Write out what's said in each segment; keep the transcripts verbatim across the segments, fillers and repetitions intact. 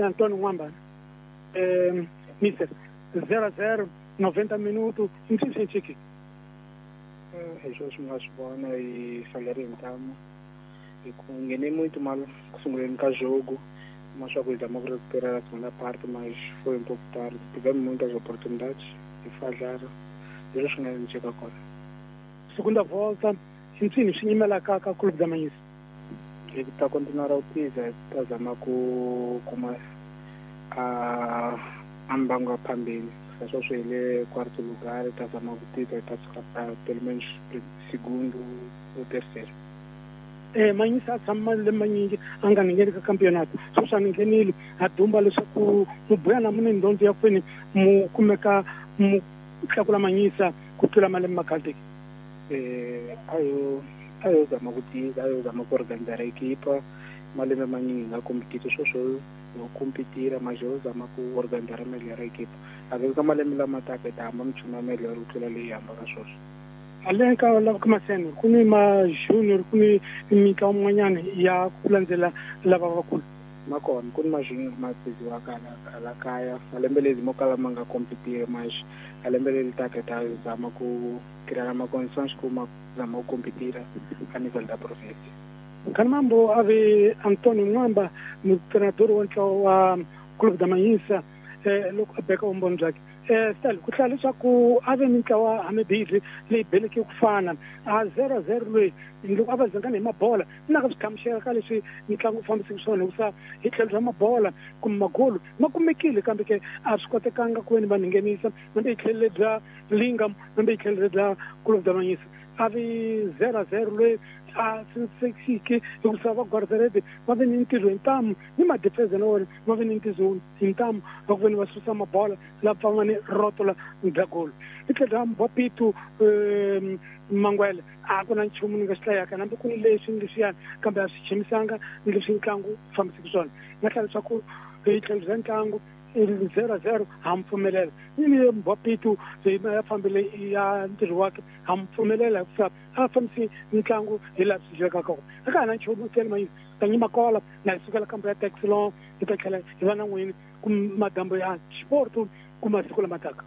Antônio Mwamba. É, mister, zero a zero, noventa minutos, interessante aqui. É justo, mas bom, e falhar então. E ninguém muito mal, conseguimos com o jogo, mas só que estamos a recuperar a segunda parte, mas foi um pouco tarde. Tivemos muitas oportunidades e falharam. Eu acho que não chega agora. Segunda volta, ensino, xinimela cá com o Clube da Manhã. Ele está a continuar a utilizar, está a zamar com a Ambango Pambini. Se só ele é quarto lugar, está a zamar com o título, está a escapar pelo menos segundo ou terceiro. É, manhã está a manhã anga ninguém do campeonato. Só se ninguém ele a dumba le só com o Buena Munin donde eu fui mu como é que mu que a manhã está cultura malem macalde. É, aí aí eu zama kuti, aí eu zama organizar a equipa, malem manhã na competição social, eu competir, mas eu zama com organizar melhor a equipa. Às vezes a malem lá mata que tá, mas não melhor o que ela lhe amba as coisas. Além que ela começa no kuni ma junior kuni mika umanyane ya kulanzela lava vakulu makona kuni ma junior ma pesiwa kala kala kaya alembelezi mokala manga competir mas alembelezi taketa zama ku criar uma condições como zama ku competir a nível da província. Kanambo ave Antônio Mwamba no treinador wa Clube da Manhissa eh loko abeka umbonjaki eh style kuhlala swaku ave mitlawa amebili lebeleke ukufana a zero a zero le loko abazenga nemabola naka swikamsheka ka leswi mitlangu u fambisi swona usa hi tlhelo ra mabola kumbe magolo ma kumekile kambe ke a swi kotekanga ku veni va nghenisa nambe hi tlhelo bya Lingam nambe hi tlhelo bya Clube da Manhissa ave zero a zero le a senseki ukusava guardarede va veni ntirho hi ntamu ni madefense na wona va veni ntirho hi ntamu va ku veni va susa mabola la pfanga ni rotola bya golo i tlhelo ra Mbopitu Mangwele a ku na nchumu ni nga xi hlayaka nambe ku ni leswi leswiyani kambe a swi chemisanga ni leswi ntlangu fambisiki swona nga tlhela leswaku hi tlhelo ra ntlangu zero a zero hampfumelela ni Mbopitu ya fambile ya ntirho wake hampfumelela ku a fambisi ntlangu hi laha swi xeka kona aka na nchumu tele manyi tanyima kola na sukela kambe ya taxilon hi ta tlhela hi va na n'wini ku madambo ya sport ku masiku lama taka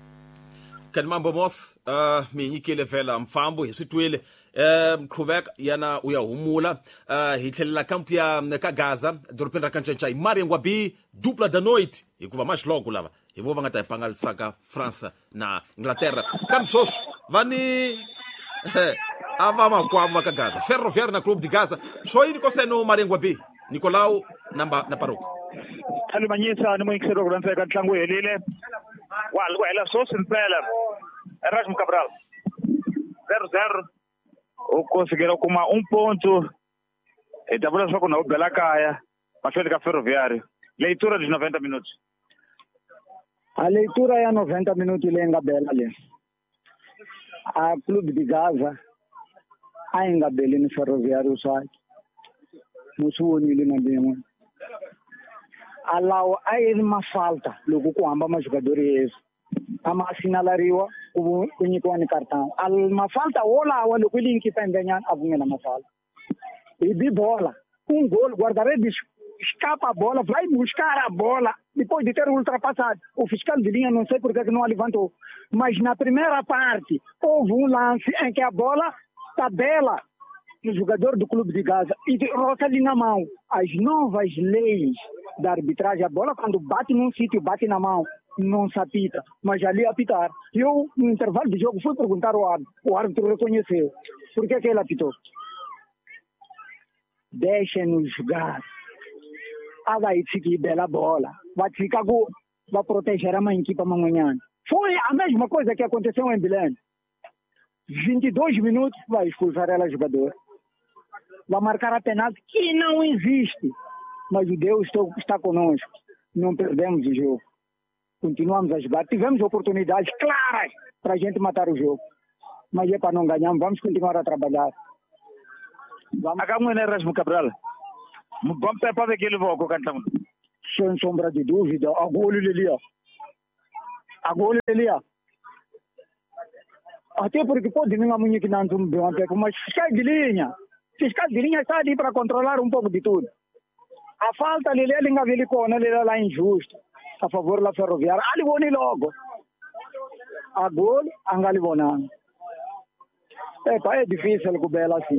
kan mambo mos uh mi nyikile vela mfambo hi switwile eh mqhubeka yana uyahumula uh hi tlhelela kampu ya ka Gaza doropeni ra Kanchoncha imari ngwabi dupla da noite hikuva maxiloko lava hi vo va nga ta ipangalisaka France na Inglaterra kambe swoswo vani ava makwavo va ka Gaza Ferroviário na Clube de Gaza swo yini koseno mari ngwabi Nicolau namba na Paruka Tani Manhissa ni mwingisero kulanzeka ntlangu helile wal wala so simpela Erasmo Cabral zero zero o conseguiram com um ponto e da bola só com o Bela Caia mas foi de Ferroviário leitura dos noventa minutos a leitura é noventa minutos lenga Bela ali a Clube de Gaza ainda Bela no Ferroviário sai musuoni ele na bem allow aí uma falta logo com amba mais jogadores ama sinalariwa kunyikiwa ni cartão uma falta ola wale kulinki pendenyan avungela mafalta e de bola um gol guarda-redes escapa a bola vai buscar a bola depois de ter ultrapassado o fiscal de linha não sei por que não a levantou mas na primeira parte houve um lance em que a bola tabela no jogador do Clube de Gaza e roça ali na mão as novas leis da arbitragem a bola quando bate num sítio bate na mão não se apita, mas ali apitar. Eu, no intervalo de jogo, fui perguntar ao árbitro. O árbitro reconheceu. Por que que ele apitou? Deixem-nos jogar. Ah, vai seguir bela bola. Vai ficar gol. Vai proteger a mãe equipa amanhã. Foi a mesma coisa que aconteceu em Belém. vinte e dois minutos, vai expulsar ela jogador. Vai marcar a penalti, que não existe. Mas o Deus está conosco. Não perdemos o jogo. Continuamos a jogar. Tivemos oportunidades claras para a gente matar o jogo. Mas é para não ganharmos. Vamos continuar a trabalhar. Vamos. Acá no Erasmo Cabral. Vamos ter para ver que ele vai cantar. Sem sombra de dúvida. A gol ali. A gol ali. Até porque pode vir a mulher que não tem mas fiscal de linha. Fiscal de linha está ali para controlar um pouco de tudo. a falta leliya li nga veli kona lela la injusta a favor la Ferroviária a li voni logo a gol a nga li vonanga epa è difficile ku bela assim.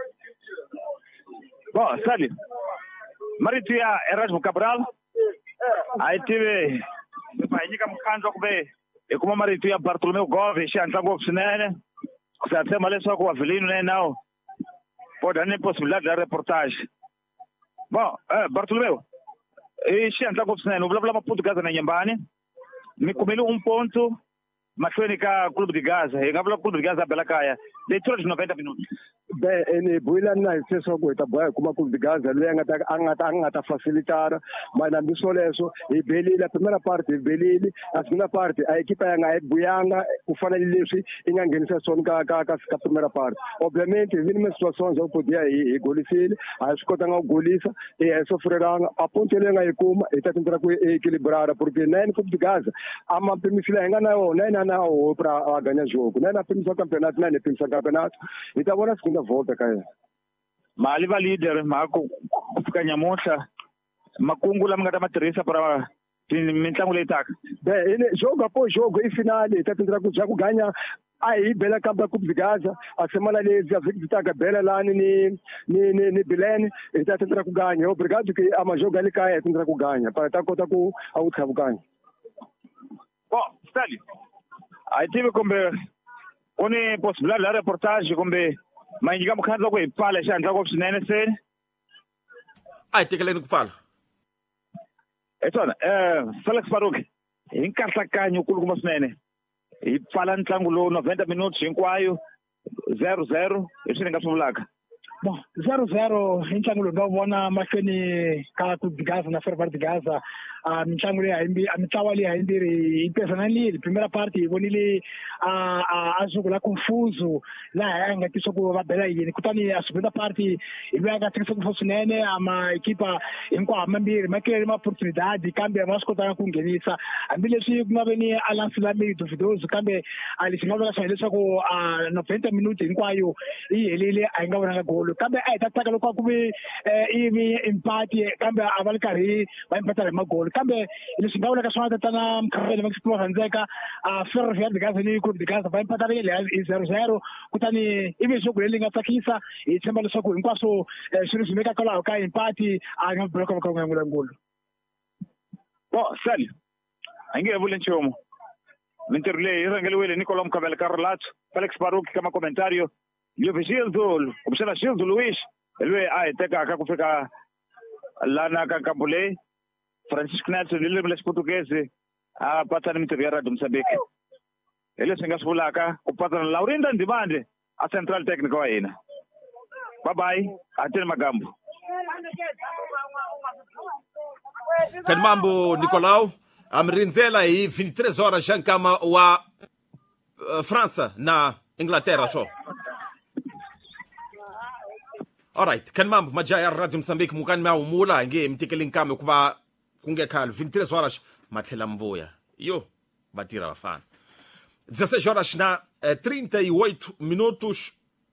Bom, Sali, marito ya Erasmo Cabral aí tive pahinyika mkhandlo kube ekuma marito ya Bartolomeu Gove xandla ngopfu swinene ku sa tshemba leswaku wa Avelino na nawu pode nem possibilidade da reportagem. Bom, eh, Bartolomeu e xandla ngopfu swinene u vulavula Maputo Gaza na Nyembani mi kumeli um ponto mahlweni ka Clube de Gaza hi nga vula Clube de Gaza bela kaya leitura de noventa minutos. Beh, ene buila na seso ko ita boya kuma Clube de Gaza le nga ta nga ta nga ta facilitar mas na bisoleso e belili a primeira parte e belili a segunda parte a equipa yanga e buyanga ku fana leswi inga ngenisa son ka ka ka ka primeira parte obviamente vini uma situação já podia e golisile a escota nga golisa e a sofreranga a ponte le nga e kuma e ta tentar ku equilibrar porque nem Clube de Gaza a ma permissile nga na o nem na na o para ganhar jogo nem na permissão campeonato nem na permissão campeonato então agora segunda volta kaya mali va leader ma ku fika nyamuntlha makungu lama nga ta matirhisa para mitlangu leyi taka. Beh, ene jogo após jogo e finale tá tentando já ku ganha aí bela campo Clube de Gaza a semana ali já vi que tá bela lá ni ni ni ni Belém e tá tentando ku ganha obrigado que a mais jogo ali cai tentando ku ganha para tá conta com a outra ganha. Bom, Stali aí tive como une possibilidade la reportagem como mainyika mkhandlo ku ipala xandla ngopfu swinene se a hi tekeleni ku pfala etona eh Felix Faruqi hi nkatlakanyo kulukumba swinene hi pfala ntlangu lowu noventa minutos hinkwayo zero zero leswi ni nga swi vulaka. Bom, zero zero hi ntlangu lowu nga vona mahlweni ka Clube de Gaza na Ferroviária de Gaza a mitlangu leyi hayimbi a mitlawa leyi hayimbirhi yi pesananile. Primera parte hi vonile a a zuku la confuso laha hi nga tisa ku va bela yini kutani a segunda parte hi loyi a nga tsekisa ku swinene a ma ekipa hinkwawo mambirhi ma create ma-opportunidade kambe ma swi kotanga ku nghenisa hambileswi ku nga veni a lancelame duvidoso kambe a lexi nga vula swona leswaku a noventa minuti hinkwayo yi helile a hi nga vonanga golo kambe a hi ta tsaka loko a ku vi ivi empati kambe a va ri karhi va empatana hi magolo kambe leswi nga vulaka swin'wana tatana mkhaveni va ku rhandzeka a Ferroviária de Gaza ni Clube de Gaza va empatarile hi zero zero kutani ivi jogo leyi nga tsakisa hi tshemba leswaku hinkwaswo swi ri swimeka kwalaho ka empati a nga bulaka va ka n'we n'we ngolo. Bo Sali a nge vuli nchumu mintirho leyi yi rhangeliwile Nicola Mkhavela Carolato Felix Faruqi ka makomentario Liovi Gildo kumbexana Gildo Luis loyi a hi tekaka ku fika lana ka nkambu leyi Francisco Neto ni ririmi lexi-Portuguese a patana mintirho ya Radio Mozambique hi leswi nga swi vulaka ku patana Laurinda Ndivande a central technical wa hina. Bye bye a tini magambo. Kanimambo Nicolau amrindzela hi vinte e três horas xa nkama wa uh, França na Inglaterra swo. Alright, kanimambo majaha ya Radio Mozambique mukani ma humula nge mtekeli nkama ku va ku nge khale vinte e três horas mathlela mvuya yo vatirha vafana dezesseis horas na eh, trinta e oito minutos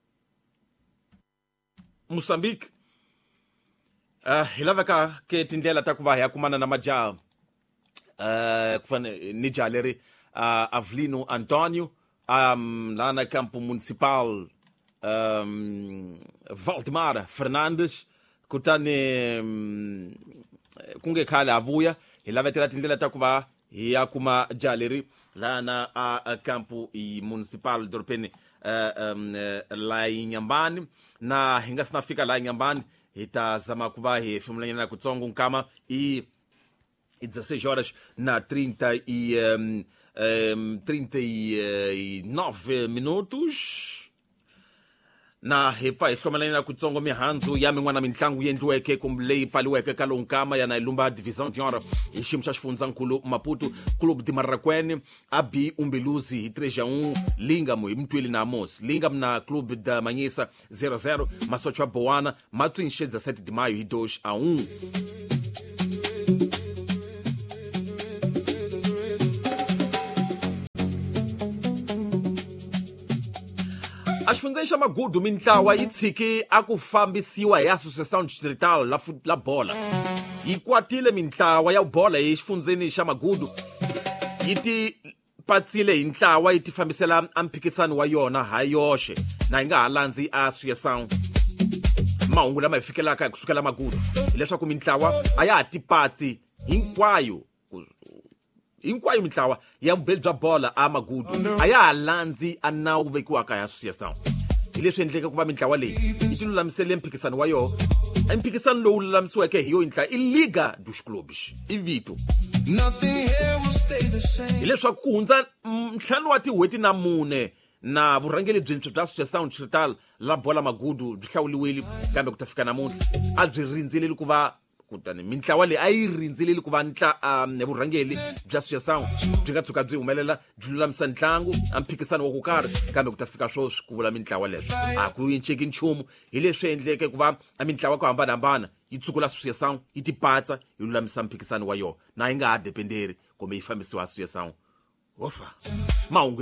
Moçambique uh, hi laveka ke tindlela ta ku va hi ya kumana na majaha uh, ku fana ni jaha leri uh, Avelino Antonio um, la na campo municipal um, Valdemar Fernandes kutani um, ku nge khale a vuya hi lavetela tindlela ta ku va hi ya kuma jaha leri lana a, a campo i municipal dorpeni uh, um, uh, la Nyambani na hi nga sina fika la Nyambani hi ta zama ku va hi hefemulanyana kutsongo nkama i i dezesseis horas na trinta e um, um, trinta e nove minutos na hi pfa hi hlomelanyana kutsongo mihandzu ya min'wana mitlangu yendliweke kumbe leyi pfaliweke ka lowu nkama yana hi lumba division d'honneur hi xiyimo xa xifundzankulu Maputo Clube de Marraquene a B Umbeluzi hi três a um Lingamo hi Mtwili na Amos Lingamo na Clube da Manyisa zero zero Masocho Boana Matrinche dezessete de maio hi dois a um. A xifundzeni xa Magudu mitlawa yi tshiki a ku fambisiwa hi Associação Distrital la, la bola yi kwatile mintlawa ya bola exifundzeni xa Magudu, yi ti patsile hi ntlawa yi ti fambisela amphikisano wa yona ha yoxe na yi nga ha landzi Associação. Mahungu lama hi fikelaka kusukela Magudu hileswaku mintlawa a ya ha ti patsi hinkwayo hinkwayo mintlawa ya vubeli bya bola a Magudu a ya ha landzi a nawu vekiwaka hi Associação. Hi leswi endleke ku va mintlawa leyi yi ti lulamisele mphikisano wa yona. A mphikisano lowu lulamisiweke hi yo ntla i Liga dos Clubes, i vito. Hi leswaku ku hundza ntlhanu wa tin'hweti na mune na vurhangeli byintshwa bya Associação Distrital la bola Magudu byi hlawuliwile, kambe ku ta fika namuntlha a byi rindzeleli ku va kutani mintlawa leyi a yi rindzeleli ku va ntla vurhangeli bya Associação byi nga tshuka byi humelela byi lulamisa ntlangu a mphikisano wa ku karhi, kambe ku ta fika swoswi ku vula mintlawa leswi a ku yinceki nchumu. Hi leswi endleke ku va a mintlawa ku hambanahambana yi tsukula Associação yi ti patsa yi lulamisa mphikisano wa yona na yi nga ha dependeri kumbe yi fambisiwa Associação. Wofa mahungu